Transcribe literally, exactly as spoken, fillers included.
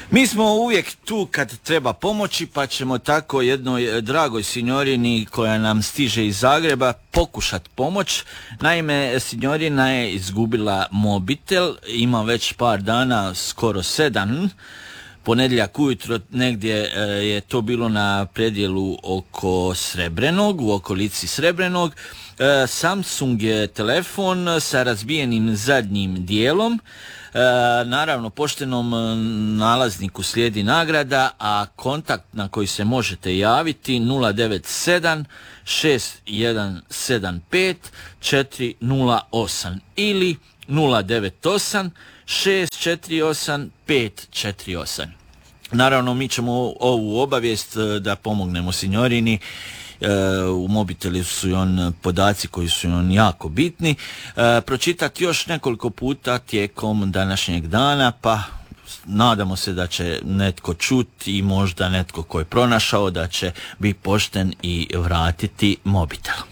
Mi smo uvijek tu kad treba pomoći, pa ćemo tako jednoj dragoj signorini koja nam stiže iz Zagreba pokušati pomoć. Naime, signorina je izgubila mobitel, ima već par dana, skoro sedam, ponedjeljak ujutro negdje je to bilo na predjelu oko Srebrenog, u okolici Srebrenog. Samsung je telefon sa razbijenim zadnjim dijelom. E, naravno, poštenom nalazniku slijedi nagrada, a kontakt na koji se možete javiti nula devet sedam šest jedan sedam pet četiri nula osam ili nula devet osam šest četiri osam pet četiri osam. Naravno, mi ćemo ovu obavijest da pomognemo signorini. U mobitelu su on podaci koji su on jako bitni, e, pročitati još nekoliko puta tijekom današnjeg dana, pa nadamo se da će netko čuti i možda netko ko je pronašao da će biti pošten i vratiti mobitel.